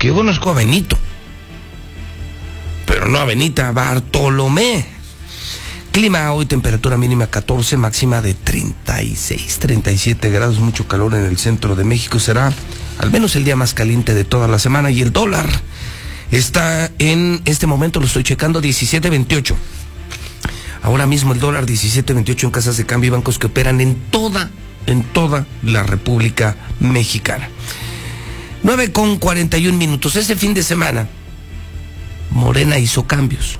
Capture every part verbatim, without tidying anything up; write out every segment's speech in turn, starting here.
porque yo conozco a Benito, pero no a Benita Bartolomé. Clima hoy, temperatura mínima catorce, máxima de treinta y seis, treinta y siete grados, mucho calor en el centro de México. Será al menos el día más caliente de toda la semana. Y el dólar está en este momento, lo estoy checando, diecisiete veintiocho. Ahora mismo el dólar diecisiete veintiocho en casas de cambio y bancos que operan en toda, en toda la República Mexicana. nueve con cuarenta y un minutos. Ese fin de semana, Morena hizo cambios.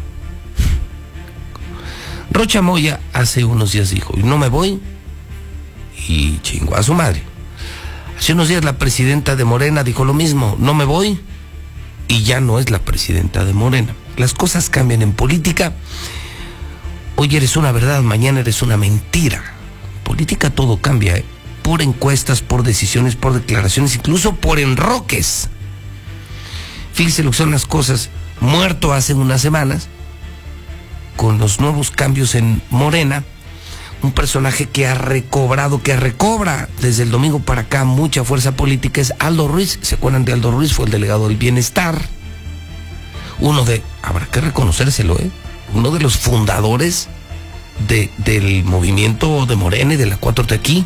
Rocha Moya hace unos días dijo, no me voy, y chingó a su madre. Hace unos días la presidenta de Morena dijo lo mismo, no me voy, y ya no es la presidenta de Morena. Las cosas cambian en política. Hoy eres una verdad, mañana eres una mentira. En política todo cambia, ¿eh? Por encuestas, por decisiones, por declaraciones, incluso por enroques. Fíjese lo que son las cosas. Muerto hace unas semanas, con los nuevos cambios en Morena, un personaje que ha recobrado, que recobra desde el domingo para acá mucha fuerza política, es Aldo Ruiz. ¿Se acuerdan de Aldo Ruiz? Fue el delegado del bienestar. Uno de, habrá que reconocérselo, ¿eh? Uno de los fundadores de, del movimiento de Morena y de la cuatro T aquí.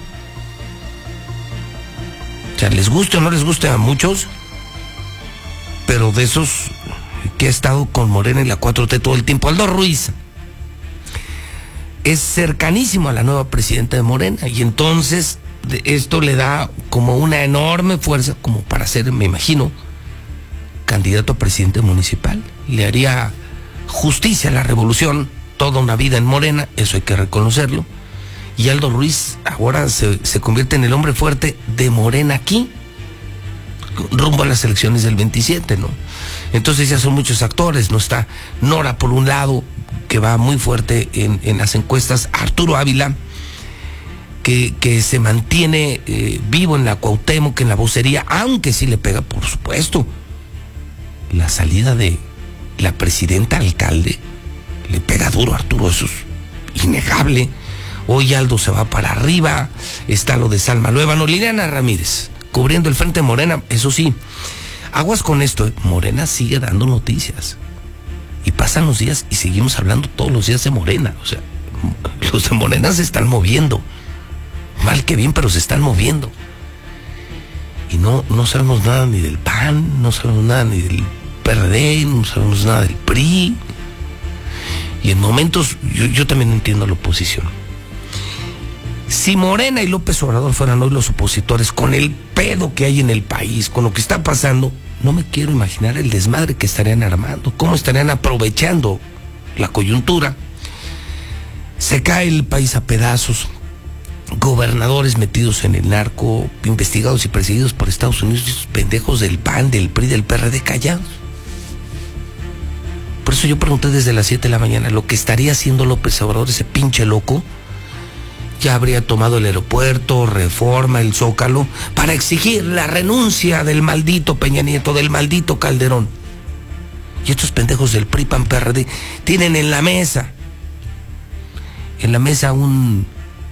O sea, les guste o no les guste a muchos, pero de esos que ha estado con Morena y la cuatro T todo el tiempo. Aldo Ruiz es cercanísimo a la nueva presidenta de Morena, y entonces de esto le da como una enorme fuerza como para ser, me imagino, candidato a presidente municipal. Le haría justicia a la revolución, toda una vida en Morena, eso hay que reconocerlo. Y Aldo Ruiz ahora se, se convierte en el hombre fuerte de Morena aquí, rumbo a las elecciones del veintisiete, ¿no? Entonces ya son muchos actores, no está Nora por un lado, que va muy fuerte en, en las encuestas, Arturo Ávila, que, que se mantiene eh, vivo en la Cuauhtémoc, en la vocería, aunque sí le pega, por supuesto, la salida de la presidenta alcalde, le pega duro a Arturo, eso es innegable. Hoy Aldo se va para arriba, está lo de Salma Luevano, Liliana Ramírez, cubriendo el frente de Morena, eso sí, aguas con esto, ¿eh? Morena sigue dando noticias. Y pasan los días y seguimos hablando todos los días de Morena. O sea, los de Morena se están moviendo. Mal que bien, pero se están moviendo. Y no, no sabemos nada ni del P A N, no sabemos nada ni del P R D, no sabemos nada del P R I. Y en momentos, yo, yo también entiendo la oposición. Si Morena y López Obrador fueran hoy los opositores, con el pedo que hay en el país, con lo que está pasando, no me quiero imaginar el desmadre que estarían armando, cómo estarían aprovechando la coyuntura. Se cae el país a pedazos, gobernadores metidos en el narco, investigados y perseguidos por Estados Unidos, y esos pendejos del P A N, del P R I, del P R D callados. Por eso yo pregunté desde las siete de la mañana, lo que estaría haciendo López Obrador, ese pinche loco, ya habría tomado el aeropuerto, Reforma, el Zócalo, para exigir la renuncia del maldito Peña Nieto, del maldito Calderón. Y estos pendejos del P R I, P A N, P R D tienen en la mesa, en la mesa un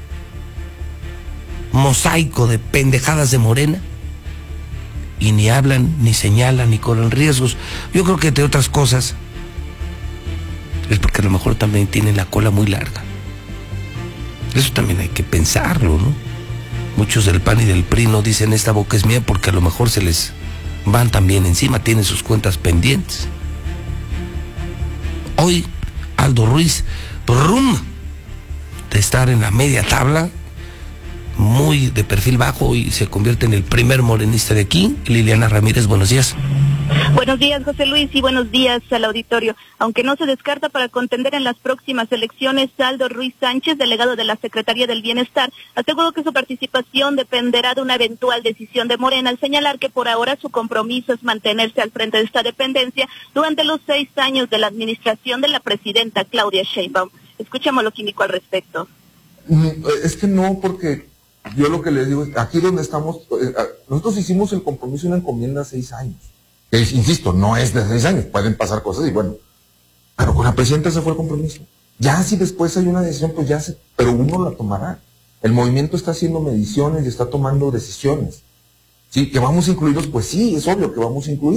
mosaico de pendejadas de Morena, y ni hablan, ni señalan, ni corren riesgos. Yo creo que entre otras cosas es porque a lo mejor también tienen la cola muy larga. Eso también hay que pensarlo, ¿no? Muchos del P A N y del P R I no dicen esta boca es mía porque a lo mejor se les van también encima, tienen sus cuentas pendientes. Hoy Aldo Ruiz, brum, de estar en la media tabla, muy de perfil bajo, y se convierte en el primer morenista de aquí. Liliana Ramírez, buenos días. Buenos días, José Luis, y buenos días al auditorio. Aunque no se descarta para contender en las próximas elecciones, Aldo Ruiz Sánchez, delegado de la Secretaría del Bienestar, aseguró que su participación dependerá de una eventual decisión de Morena, al señalar que por ahora su compromiso es mantenerse al frente de esta dependencia durante los seis años de la administración de la presidenta Claudia Sheinbaum. Escuchemos lo que indicó al respecto. Es que no, porque yo lo que les digo es, aquí donde estamos, nosotros hicimos el compromiso de una encomienda seis años. Que, insisto, no es de seis años, pueden pasar cosas y bueno, pero con la presidenta se fue el compromiso. Ya si después hay una decisión, pues ya se, pero uno la tomará. El movimiento está haciendo mediciones y está tomando decisiones. Sí, que vamos incluidos, pues sí, es obvio que vamos incluidos.